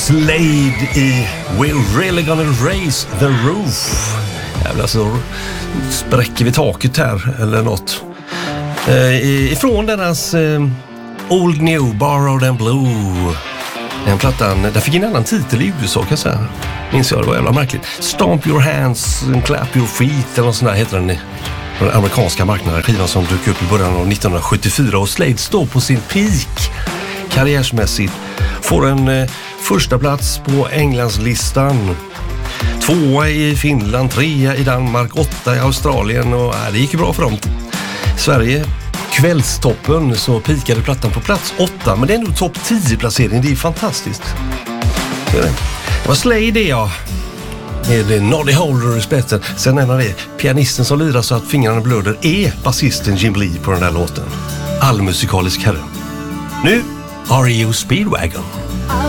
Slade i We're Really Gonna Raise the Roof. Jävlar, så spräcker vi taket här eller något. Ifrån deras Old New Borrowed and Blue. Den plattan, den fick en annan titel i USA kan jag säga. Minns jag, det var jävla märkligt. Stomp Your Hands and Clap Your Feet eller något sånt där heter den på den amerikanska marknaden. Skivan som dök upp i början av 1974 och Slade står på sin peak karriärsmässigt. Får en första plats på Englandslistan. 2 i Finland, 3 i Danmark, 8 i Australien och det gick ju bra för dem. Sverige, kvällstoppen, så pikade plattan på plats 8, men det är ändå topp 10-placering, det är fantastiskt. Det var Slade det, ja. Med Noddy Holder i spetsen. Sen en av det, pianisten som lirar så att fingrarna blöder är basisten Jim Lee på den där låten. Allmusikalisk herre. Nu, R.E.O. Speedwagon.